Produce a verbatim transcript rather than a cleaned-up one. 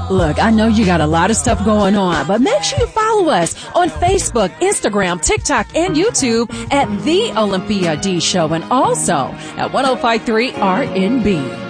Look, I know you got a lot of stuff going on, but make sure you follow us on Facebook, Instagram, TikTok, and YouTube at The Olympia D Show, and also at ten fifty-three R N B.